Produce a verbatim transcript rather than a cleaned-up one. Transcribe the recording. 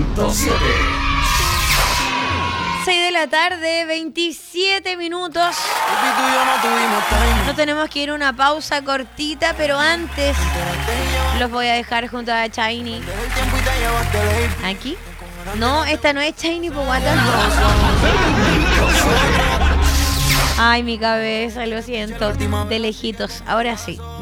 punto siete. seis de la tarde, veintisiete minutos. No tenemos que ir a una pausa cortita, pero antes los voy a dejar junto a Shiny. ¿Aquí? No, esta no es Shiny, por WhatsApp. Ay, mi cabeza, lo siento. De lejitos. Ahora sí.